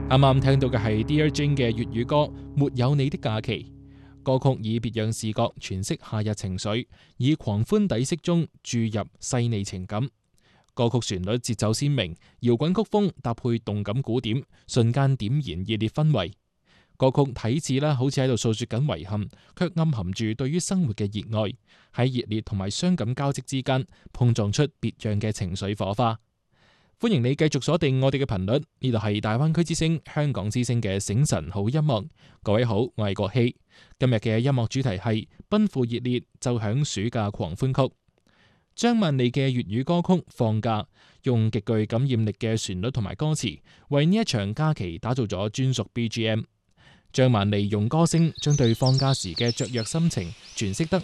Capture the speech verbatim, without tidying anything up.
啱啱聽到嘅係 Dear Jane 嘅粵語歌《沒有你的假期》。歌曲以別樣視角詮釋夏日情緒，以狂歡底色中注入細膩情感。歌曲旋律節奏鮮明，搖滾曲風搭配動感鼓點，瞬間點燃熱烈氛圍。歌曲睇似咧好似喺度訴說緊遺憾，卻暗含住對於生活嘅熱愛，喺熱烈同埋傷感交織之間碰撞出別樣嘅情緒火花。歡迎你繼續鎖定我哋嘅頻率，呢度係大灣區之聲、香港之聲嘅醒晨好音樂。各位好，我係國希。今日嘅音樂主題係奔赴熱烈，奏響暑假狂歡曲。張曼莉嘅粵語歌曲《放假》，用極具感染力嘅旋律同埋歌詞，為呢一場假期打造咗專屬 B G M。張曼莉用歌聲將對放假時嘅雀躍心情詮釋得